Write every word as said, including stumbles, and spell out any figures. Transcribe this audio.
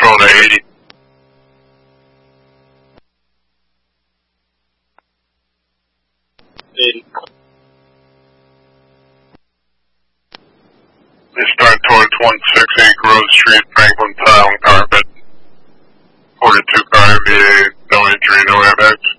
Control to eighty. eighty. They start towards one sixty Grove Street, Franklin Tile and Carpet. forty-two car M V A, no injury, no airbags.